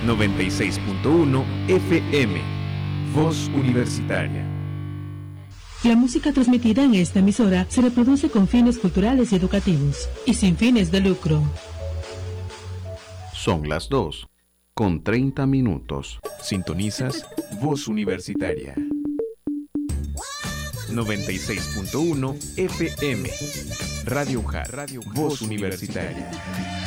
96.1 FM, Voz Universitaria. La música transmitida en esta emisora se reproduce con fines culturales y educativos y sin fines de lucro. Son las 2:30. Sintonizas Voz Universitaria. 96.1 FM, Radio UJAR, Voz Universitaria.